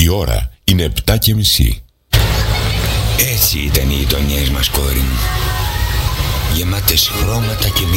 Η ώρα είναι 7:30. Έτσι ήταν οι γειτονιές μας, κόρη μου. Γεμάτες χρώματα και